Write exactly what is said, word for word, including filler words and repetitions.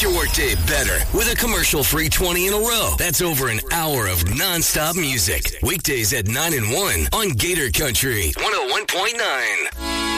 Make your workday better with a commercial-free twenty in a row. That's over an hour of non-stop music. Weekdays at nine and one on Gator Country one oh one point nine.